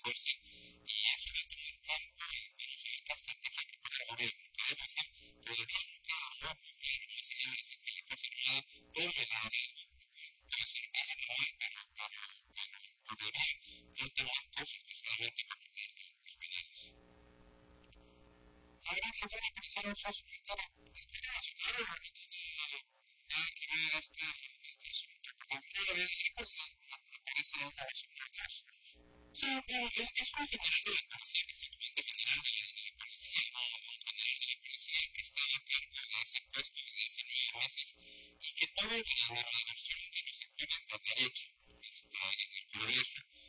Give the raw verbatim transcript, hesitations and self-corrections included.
Pues sí, y eso va a tomar tiempo y vamos a ver qué estrategia prepara el gobierno. Te debo decir, todavía no queda muy claro, más allá de decir que la Fuerza Armada tome la área del gobierno. Puede ser algo normal, pero, pero, pero todavía faltan más cosas que solamente controlar los penales. Ahora, jefe de la Policía Nacional, ¿está relacionado o no tiene nada que ver este, este asunto? Porque a mí la verdad lejos me parece una versión curiosa. Sí, bueno, es, es un general de la policía, que es el comandante general de la, de la policía, o un general de la policía que estaba a cargo de ese puesto desde hace nueve meses y que tuvo la animadversión de los sectores de derecha este, en el Congreso